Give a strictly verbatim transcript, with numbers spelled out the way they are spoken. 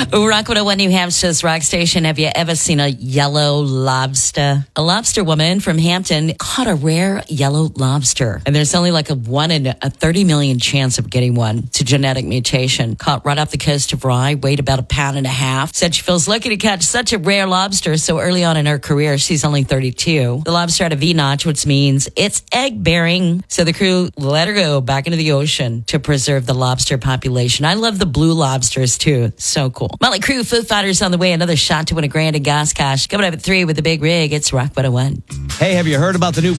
Rock one oh one New Hampshire's Rock Station. Have you ever seen a yellow lobster? A lobster woman from Hampton caught a rare yellow lobster. And there's only like a one in a thirty million chance of getting one. It's a genetic mutation. Caught right off the coast of Rye, weighed about a pound and a half. Said she feels lucky to catch such a rare lobster so early on in her career. She's only thirty-two. The lobster had a V-notch, which means it's egg-bearing. So the crew let her go back into the ocean to preserve the lobster population. I love the blue lobsters, too. So cool. Motley Crue, Foo Fighters on the way. Another shot to win a grand in gas cash. Coming up at three with the big rig. It's Rock one oh one. Hey, have you heard about the new